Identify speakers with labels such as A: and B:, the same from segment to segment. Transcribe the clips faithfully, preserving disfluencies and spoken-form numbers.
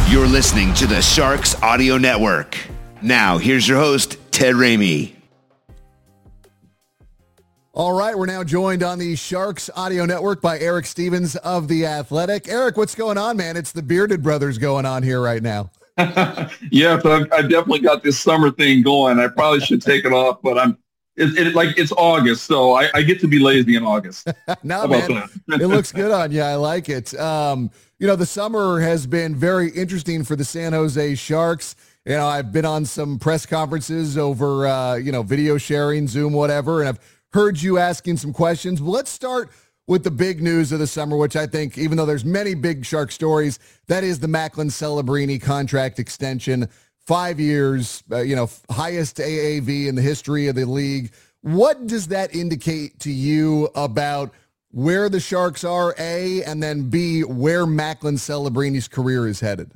A: You're listening to the Sharks Audio Network. Now, here's your host, Ted Ramey.
B: All right, we're now joined on the Sharks Audio Network by Eric Stevens of The Athletic. Eric, what's going on, man? It's the Bearded Brothers going on here right now.
C: Yeah, so I definitely got this summer thing going. I probably should take it off, but I'm it, it like it's August, so I, I get to be lazy in August.
B: No, man, it looks good on you. I like it. Um, you know, the summer has been very interesting for the San Jose Sharks. You know, I've been on some press conferences over, uh, you know, video sharing, Zoom, whatever, and I've heard you asking some questions. Well, let's start with the big news of the summer, which I think, even though there's many big Shark stories, that is the Macklin Celebrini contract extension. Five years, uh, you know, highest A A V in the history of the league. What does that indicate to you about where the Sharks are, A, and then B, where Macklin Celebrini's career is headed?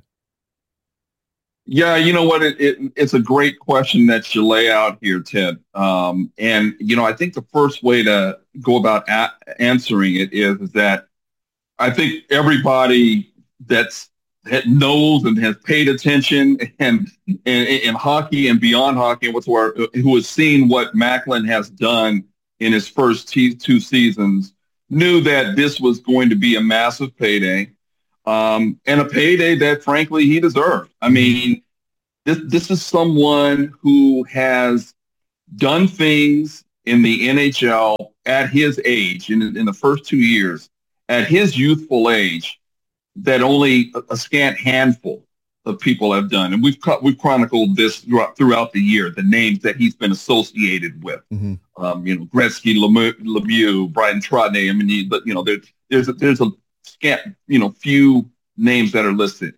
C: Yeah, you know what? It, it, it's a great question that you lay out here, Ted. Um, and, you know, I think the first way to go about a- answering it is, is that I think everybody that's that knows and has paid attention and in hockey and beyond hockey and whatsoever, who has seen what Macklin has done in his first t- two seasons, knew that this was going to be a massive payday, um, and a payday that, frankly, he deserved. I mean, this this is someone who has done things in the N H L at his age, in, in the first two years, at his youthful age, that only a, a scant handful of people have done. And we've we've chronicled this throughout, throughout the year, the names that he's been associated with. Mm-hmm. Um, you know, Gretzky, Lemieux, Lemieux Brian Trotney. I mean, you, you know, there, there's a, there's a scant, you know, few names that are listed,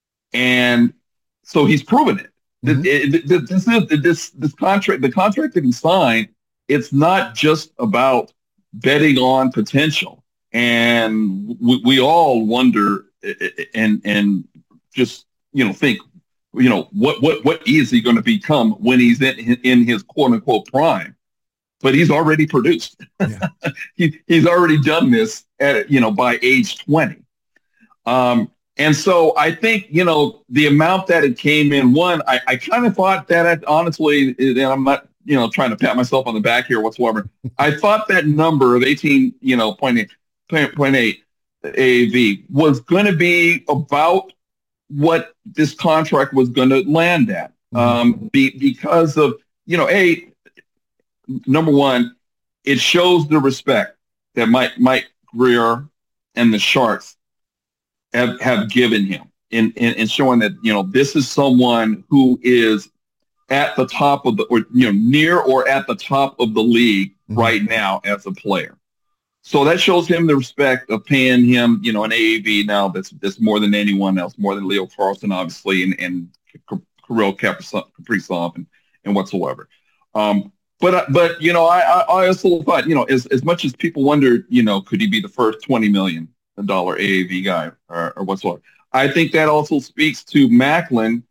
C: and so he's proven it. Mm-hmm. This, this, this this this contract, the contract that he signed, it's not just about betting on potential. And we, we all wonder and and just, you know, think, you know, what what what is he going to become when he's in in his quote unquote prime? But he's already produced. Yeah. he he's already done this at, you know, by age twenty. Um, and so I think, you know, the amount that it came in, one, I, I kind of thought that I, honestly, and I'm not, you know, trying to pat myself on the back here whatsoever. I thought that number of eighteen, you know, point eight, point eight A A V was going to be about what this contract was going to land at, um, be, because of, you know, a number one, it shows the respect that Mike Mike Grier and the Sharks have, have given him in, in in showing that, you know, this is someone who is at the top of the, or, you know, near or at the top of the league mm-hmm. right now as a player. So that shows him the respect of paying him, you know, an A A V now that's that's more than anyone else, more than Leo Carlson, obviously, and, and Kirill Kaprizov and, and whatsoever. Um, but, but you know, I, I also thought, you know, as, as much as people wondered, you know, could he be the first twenty million dollars A A V guy or, or whatsoever? I think that also speaks to Macklin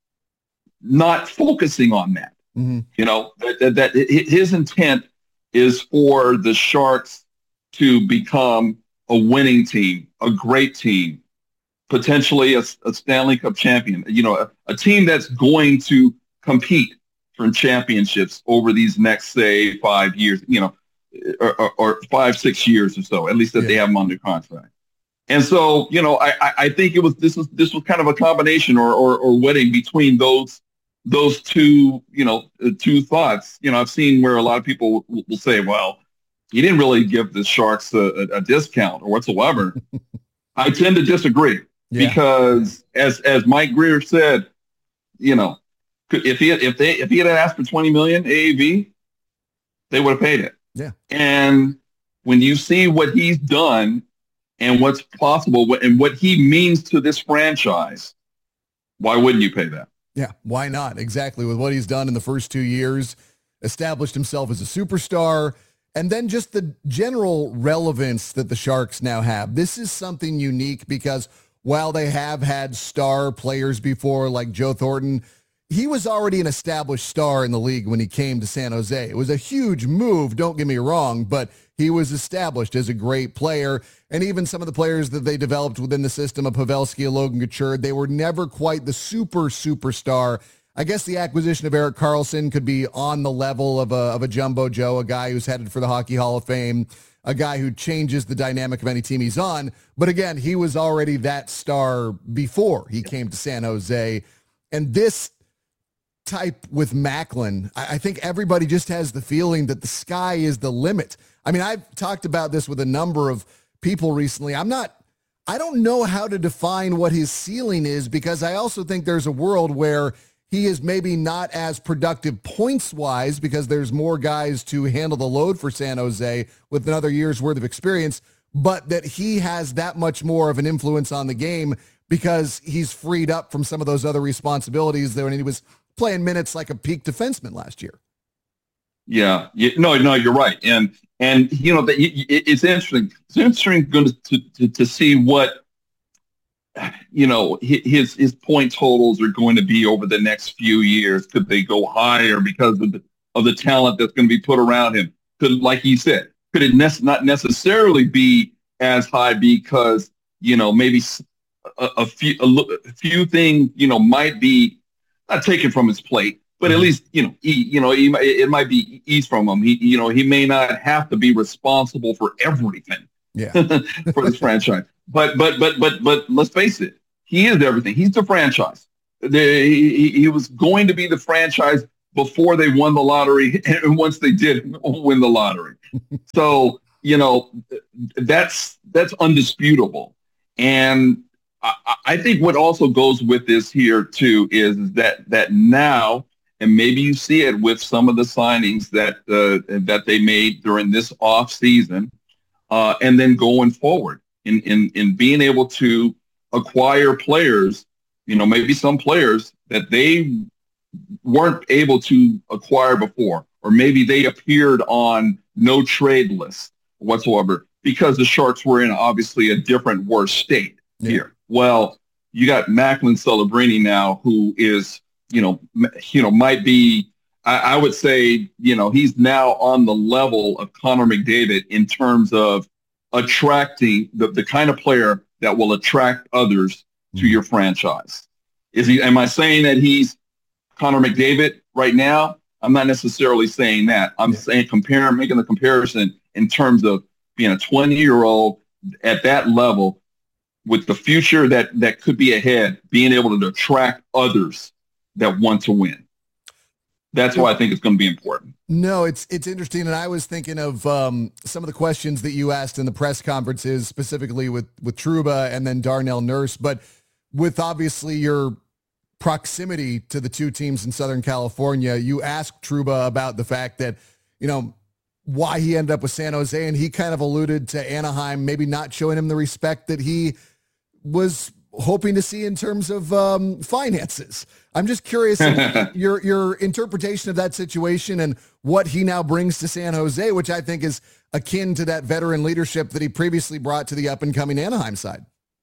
C: not focusing on that. Mm-hmm. You know, that, that, that his intent is for the Sharks to become a winning team, a great team, potentially a, a Stanley Cup champion, you know, a, a team that's going to compete for championships over these next, say, five years, you know, or, or, or five, six years or so, at least that yeah. they have them under contract. And so, you know, I, I think it was this was this was kind of a combination or or, or wedding between those those two, you know, two thoughts. You know, I've seen where a lot of people will, will say, well, he didn't really give the Sharks a, a, a discount or whatsoever. I tend to disagree yeah. because, as as Mike Grier said, you know, if he if they if he had asked for twenty million A A V, they would have paid it.
B: Yeah.
C: And when you see what he's done and what's possible and what he means to this franchise, why wouldn't you pay that?
B: Yeah, why not? Exactly. With what he's done in the first two years, established himself as a superstar. And then just the general relevance that the Sharks now have. This is something unique because while they have had star players before like Joe Thornton, he was already an established star in the league when he came to San Jose. It was a huge move, don't get me wrong, but he was established as a great player. And even some of the players that they developed within the system of Pavelski and Logan Couture, they were never quite the super superstar. I guess the acquisition of Erik Karlsson could be on the level of a, of a Jumbo Joe, a guy who's headed for the Hockey Hall of Fame, a guy who changes the dynamic of any team he's on. But again, he was already that star before he came to San Jose. And this type with Macklin, I, I think everybody just has the feeling that the sky is the limit. I mean, I've talked about this with a number of people recently. I'm not, I don't know how to define what his ceiling is, because I also think there's a world where he is maybe not as productive points-wise because there's more guys to handle the load for San Jose with another year's worth of experience, but that he has that much more of an influence on the game because he's freed up from some of those other responsibilities there when he was playing minutes like a peak defenseman last year.
C: Yeah, you, no, no, you're right, and and you know that it's interesting. It's interesting going to, to to see what you know his his point totals are going to be over the next few years. Could they go higher because of the of the talent that's going to be put around him? Could, like he said, could it ne- not necessarily be as high because you know maybe a, a few a, a few things you know might be not taken from his plate, but at least, you know, he, you know, he, it might be eased from him. He, you know, he may not have to be responsible for everything
B: yeah.
C: for this franchise. But, but, but, but, but let's face it. He is everything. He's the franchise. The, he, he was going to be the franchise before they won the lottery and once they did win the lottery. So, you know, that's, that's undisputable. And I think what also goes with this here too is that that now, and maybe you see it with some of the signings that uh, that they made during this off season, uh, and then going forward in, in in being able to acquire players, you know, maybe some players that they weren't able to acquire before, or maybe they appeared on no trade list whatsoever because the Sharks were in obviously a different, worse state yeah. here. Well, you got Macklin Celebrini now, who is, you know, m- you know, might be, I, I would say, you know, he's now on the level of Connor McDavid in terms of attracting the, the kind of player that will attract others to mm-hmm. your franchise. Is he? Am I saying that he's Connor McDavid right now? I'm not necessarily saying that. I'm yeah. saying compare, making the comparison in terms of being a twenty-year-old at that level, with the future that, that could be ahead, being able to attract others that want to win. That's why I think it's going to be important.
B: No, it's it's interesting. And I was thinking of um, some of the questions that you asked in the press conferences, specifically with, with Trouba and then Darnell Nurse. But with obviously your proximity to the two teams in Southern California, you asked Trouba about the fact that, you know, why he ended up with San Jose. And he kind of alluded to Anaheim maybe not showing him the respect that he was hoping to see in terms of um, finances. I'm just curious your your interpretation of that situation and what he now brings to San Jose, which I think is akin to that veteran leadership that he previously brought to the up-and-coming Anaheim side.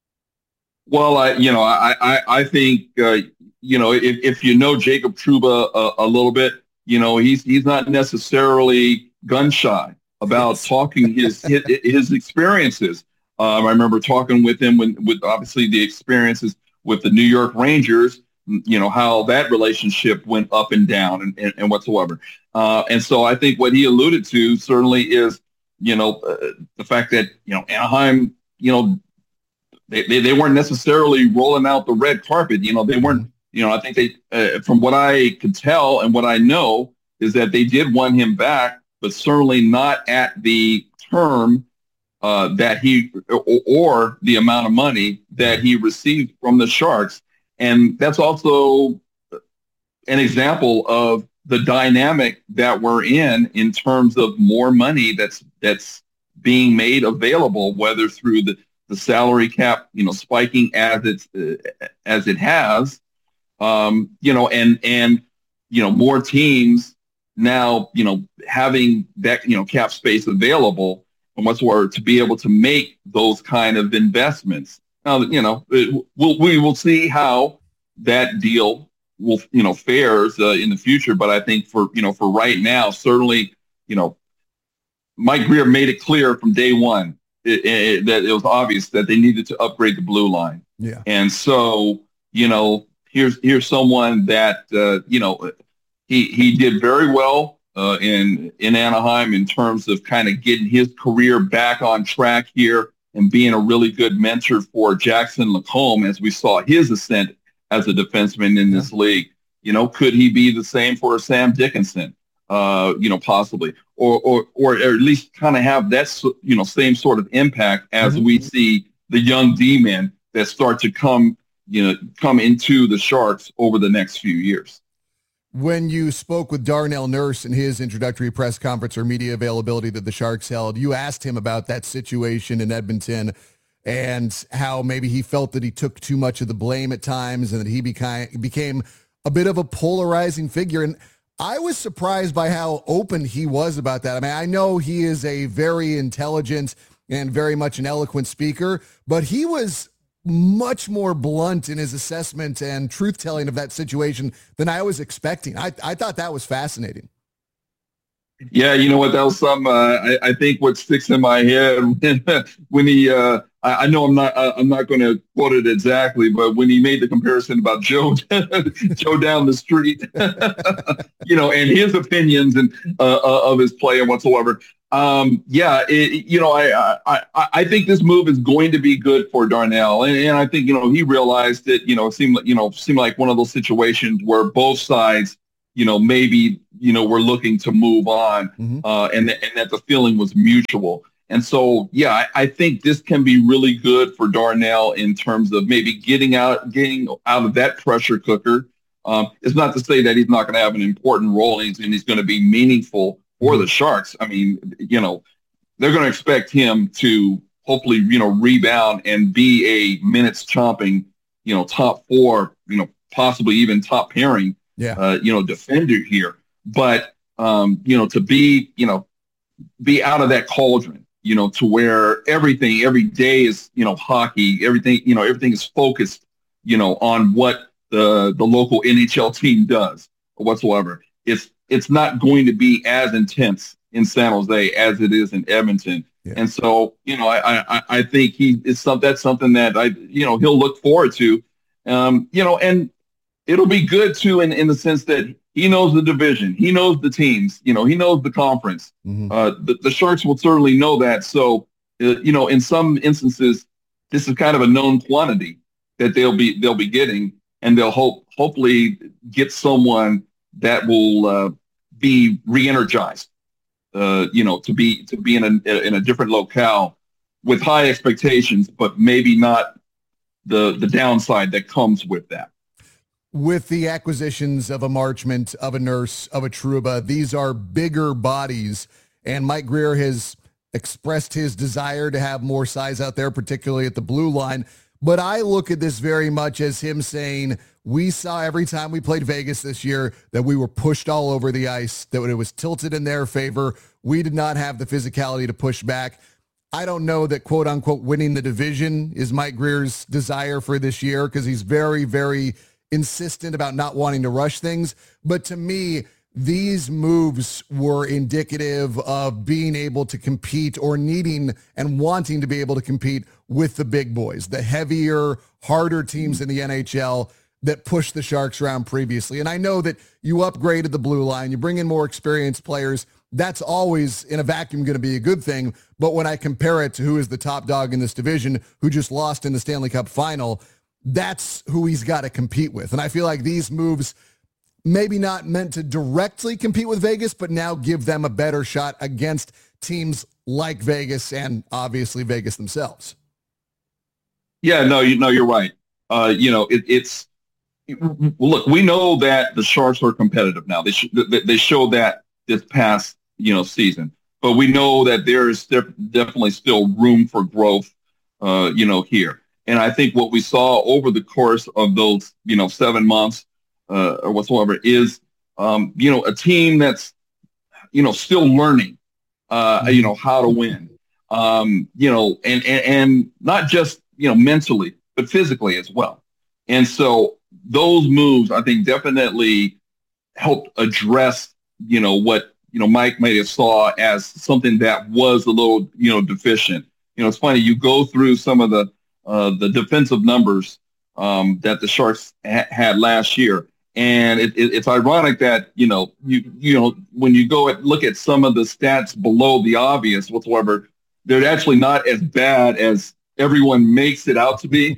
C: Well, I, you know, I I, I think uh, you know if, if you know Jacob Trouba a, a little bit, you know he's he's not necessarily gun shy about talking his his, his experiences. Um, I remember talking with him when, with obviously the experiences with the New York Rangers, you know, how that relationship went up and down and, and, and whatsoever. Uh, and so I think what he alluded to certainly is, you know, uh, the fact that, you know, Anaheim, you know, they, they, they weren't necessarily rolling out the red carpet. You know, they weren't, you know, I think they, uh, from what I could tell and what I know is that they did want him back, but certainly not at the term Uh, that he or, or the amount of money that he received from the Sharks. And that's also an example of the dynamic that we're in in terms of more money that's that's being made available, whether through the, the salary cap, you know, spiking as it's uh, as it has, um, you know, and and you know more teams now, you know, having that you know cap space available. And whatsoever to be able to make those kind of investments. Now, you know, it, we'll, we will see how that deal will, you know, fares uh, in the future. But I think for, you know, for right now, certainly, you know, Mike Grier made it clear from day one it, it, that it was obvious that they needed to upgrade the blue line.
B: Yeah.
C: And so, you know, here's here's someone that, uh, you know, he he did very well uh, in in Anaheim in terms of kind of getting his career back on track here and being a really good mentor for Jackson Lacombe as we saw his ascent as a defenseman in this yeah. league. You know, could he be the same for Sam Dickinson? Uh, you know, possibly, or or or at least kind of have that, you know, same sort of impact as mm-hmm. we see the young D-men that start to come, you know, come into the Sharks over the next few years.
B: When you spoke with Darnell Nurse in his introductory press conference or media availability that the Sharks held, you asked him about that situation in Edmonton and how maybe he felt that he took too much of the blame at times and that he became became a bit of a polarizing figure. And I was surprised by how open he was about that. I mean, I know he is a very intelligent and very much an eloquent speaker, but he was much more blunt in his assessment and truth-telling of that situation than I was expecting. I, I thought that was fascinating.
C: Yeah, you know what? That was some. Uh, I, I think what sticks in my head when, when he. Uh, I, I know I'm not. Uh, I'm not going to quote it exactly, but when he made the comparison about Joe, Joe down the street, you know, and his opinions and uh, of his play and whatsoever. Um, yeah, it, you know, I, I I think this move is going to be good for Darnell, and, and I think you know he realized that you know it seemed you know seemed like one of those situations where both sides, you know, maybe, you know, we're looking to move on mm-hmm. uh, and, th- and that the feeling was mutual. And so, yeah, I, I think this can be really good for Darnell in terms of maybe getting out, getting out of that pressure cooker. Um, it's not to say that he's not going to have an important role and he's, and he's going to be meaningful for the Sharks. I mean, you know, they're going to expect him to hopefully, you know, rebound and be a minutes chomping, you know, top four, you know, possibly even top pairing. Yeah, uh, you know, defender here, but um, you know, to be, you know, be out of that cauldron, you know, to where everything every day is, you know, hockey, everything, you know, everything is focused, you know, on what the the local N H L team does or whatsoever. It's it's not going to be as intense in San Jose as it is in Edmonton, yeah. and so you know, I I, I think he is some that's something that I you know he'll look forward to, um, you know, and. It'll be good too, in, in the sense that he knows the division, he knows the teams, you know, he knows the conference. Mm-hmm. Uh, the, the Sharks will certainly know that. So, uh, you know, in some instances, this is kind of a known quantity that they'll be they'll be getting, and they'll hope hopefully get someone that will uh, be re-energized, uh, you know, to be to be in a in a different locale with high expectations, but maybe not the the downside that comes with that.
B: With the acquisitions of a Marchment, of a Nurse, of a Trouba, these are bigger bodies, and Mike Grier has expressed his desire to have more size out there, particularly at the blue line. But I look at this very much as him saying, we saw every time we played Vegas this year that we were pushed all over the ice, that it was tilted in their favor. We did not have the physicality to push back. I don't know that, quote unquote, winning the division is Mike Grier's desire for this year, because he's very, very insistent about not wanting to rush things. But to me, these moves were indicative of being able to compete or needing and wanting to be able to compete with the big boys, the heavier, harder teams in the N H L that pushed the Sharks around previously. And I know that you upgraded the blue line, you bring in more experienced players. That's always in a vacuum going to be a good thing. But when I compare it to who is the top dog in this division, who just lost in the Stanley Cup final, that's who he's got to compete with. And I feel like these moves maybe not meant to directly compete with Vegas, but now give them a better shot against teams like Vegas and obviously Vegas themselves.
C: Yeah, no, you know, you're right. Uh, you know, it, it's look, we know that the Sharks are competitive now. They sh- they showed that this past, you know, season, but we know that there is def- definitely still room for growth, uh, you know, here. And I think what we saw over the course of those, you know, seven months uh, or whatsoever is, um, you know, a team that's, you know, still learning, uh, you know, how to win, um, you know, and, and, and not just, you know, mentally, but physically as well. And so those moves, I think, definitely helped address, you know, what, you know, Mike may have saw as something that was a little, you know, deficient. You know, it's funny, you go through some of the uh, the defensive numbers um, that the Sharks ha- had last year. And it, it, it's ironic that, you know, you you know, when you go and look at some of the stats below the obvious whatsoever, they're actually not as bad as everyone makes it out to be.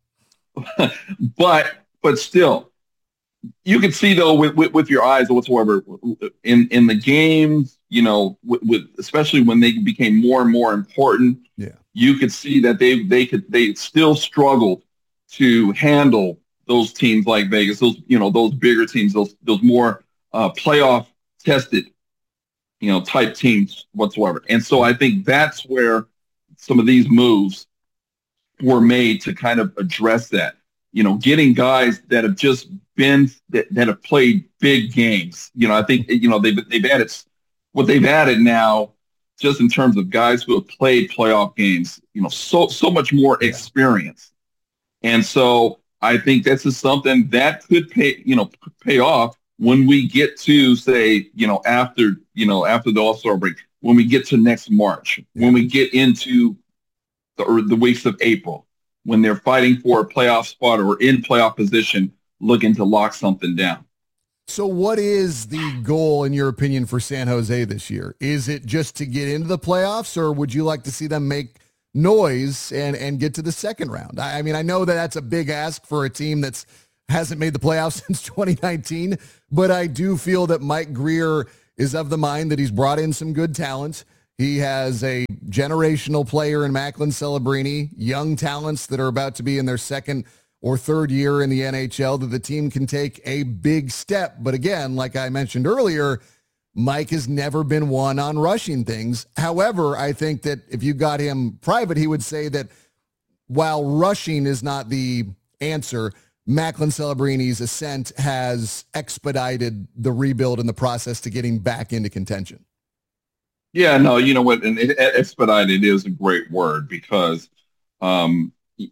C: but but still, you can see though with, with, with your eyes whatsoever in, in the games, you know, with, with especially when they became more and more important,
B: yeah,
C: you could see that they they could they still struggled to handle those teams like Vegas, those, you know, those bigger teams, those those more uh, playoff tested, you know, type teams whatsoever. And so I think that's where some of these moves were made to kind of address that. You know, getting guys that have just been that, that have played big games. You know, I think you know they've they've added what they've added now, just in terms of guys who have played playoff games. You know, so so much more experience, and so I think this is something that could pay, you know, pay off when we get to, say, you know, after, you know, after the All-Star break, when we get to next March, yeah. when we get into the, or the weeks of April, when they're fighting for a playoff spot or in playoff position, looking to lock something down.
B: So what is the goal, in your opinion, for San Jose this year? Is it just to get into the playoffs, or would you like to see them make noise and and get to the second round? I, I mean, I know that that's a big ask for a team that's hasn't made the playoffs since twenty nineteen, but I do feel that Mike Grier is of the mind that he's brought in some good talent. He has a generational player in Macklin Celebrini, young talents that are about to be in their second or third year in the N H L, that the team can take a big step. But again, like I mentioned earlier, Mike has never been one on rushing things. However, I think that if you got him private, he would say that while rushing is not the answer, Macklin Celebrini's ascent has expedited the rebuild and the process to getting back into contention.
C: Yeah, no, you know what, and it, expedited is a great word because um,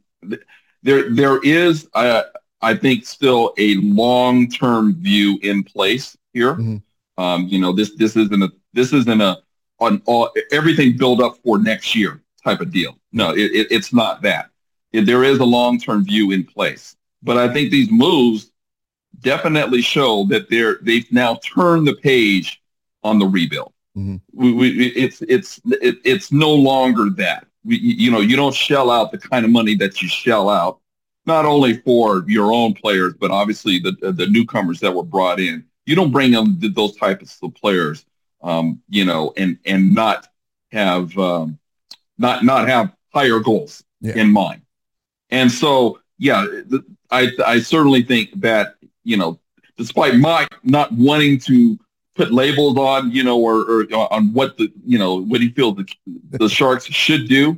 C: there there is, uh, I think, still a long-term view in place here. Mm-hmm. Um, you know, this this isn't a this isn't a on all everything build up for next year type of deal. No, it, it, it's not that. It, there is a long-term view in place, but I think these moves definitely show that they're they've now turned the page on the rebuild. Mm-hmm. We, we, it's it's it, it's no longer that. We, you know, you don't shell out the kind of money that you shell out, not only for your own players, but obviously the the newcomers that were brought in. You don't bring them those types of players, um, you know, and and not have um, not not have higher goals yeah. in mind. And so, yeah, the, I I certainly think that, you know, despite Mike not wanting to put labels on, you know, or, or on what the, you know, what he feels the, the Sharks should do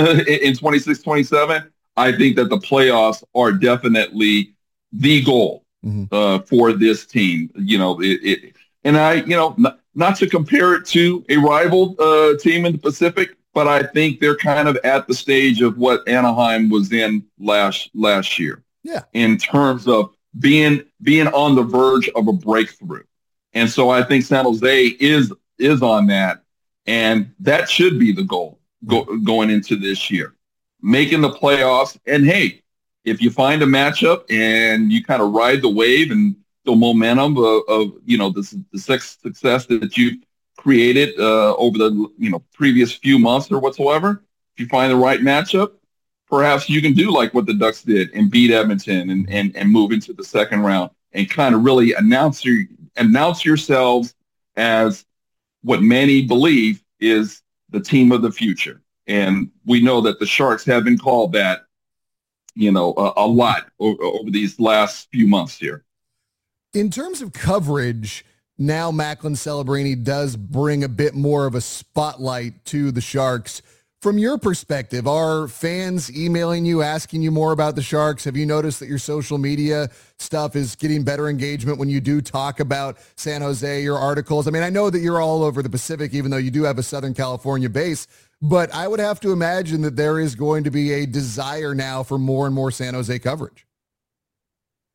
C: in twenty-six twenty-seven, I think that the playoffs are definitely the goal. Mm-hmm. Uh, for this team, you know, it, it and I, you know, not, not to compare it to a rival uh, team in the Pacific, but I think they're kind of at the stage of what Anaheim was in last last year.
B: Yeah.
C: In terms of being being on the verge of a breakthrough, and so I think San Jose is is on that, and that should be the goal go, going into this year, making the playoffs. And hey, if you find a matchup and you kind of ride the wave and the momentum of, of you know, the, the success that you've created uh, over the, you know, previous few months or whatsoever, if you find the right matchup, perhaps you can do like what the Ducks did and beat Edmonton and, and, and move into the second round and kind of really announce your, announce yourselves as what many believe is the team of the future. And we know that the Sharks have been called that, you know, a, a lot over, over these last few months here.
B: In terms of coverage, now Macklin Celebrini does bring a bit more of a spotlight to the Sharks. From your perspective, are fans emailing you, asking you more about the Sharks? Have you noticed that your social media stuff is getting better engagement when you do talk about San Jose, your articles? I mean, I know that you're all over the Pacific, even though you do have a Southern California base, but I would have to imagine that there is going to be a desire now for more and more San Jose coverage.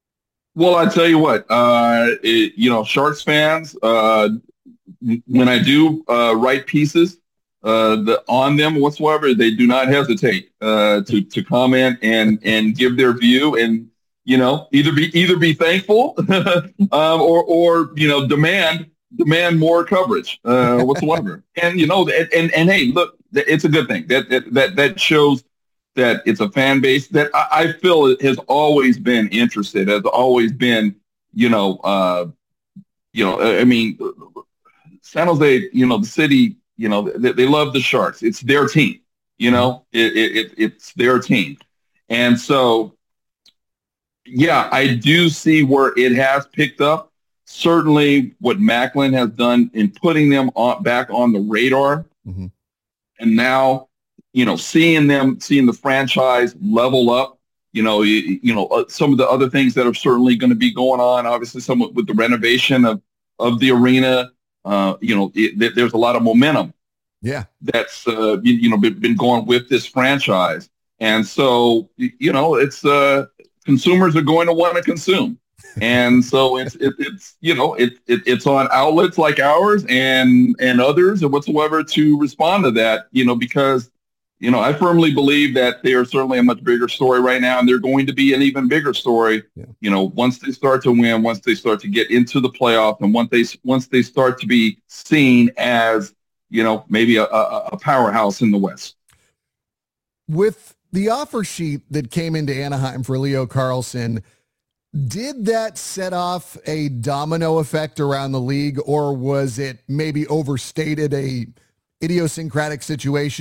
C: Well, I tell you what, uh, it, you know, Sharks fans, uh, when I do uh, write pieces uh, the, on them whatsoever, they do not hesitate uh, to to comment and and give their view, and you know, either be either be thankful um, or or you know, demand demand more coverage uh, whatsoever. And you know, and, and and hey, look, it's a good thing that that that, that shows that it's a fan base that I, I feel has always been interested, has always been, you know, uh, you know, I mean, San Jose, you know, the city, you know, they, they love the Sharks. It's their team, you know, it, it, it it's their team. And so, yeah, I do see where it has picked up. Certainly what Macklin has done in putting them on, back on the radar.
B: Mm-hmm.
C: And now, you know, seeing them, seeing the franchise level up, you know, you, you know, uh, some of the other things that are certainly going to be going on, obviously some with the renovation of, of the arena, uh, you know, it, there's a lot of momentum.
B: Yeah.
C: That's, uh, you, you know, been, been going with this franchise. And so, you know, it's, uh, consumers are going to want to consume. And so it's, it, it's, you know, it, it, it's on outlets like ours and, and others or whatsoever to respond to that, you know, because, you know, I firmly believe that they are certainly a much bigger story right now, and they're going to be an even bigger story, yeah. you know, once they start to win, once they start to get into the playoff, and once they once they start to be seen as, you know, maybe a, a, a powerhouse in the West.
B: With the offer sheet that came into Anaheim for Leo Carlsson, did that set off a domino effect around the league, or was it maybe overstated, a idiosyncratic situation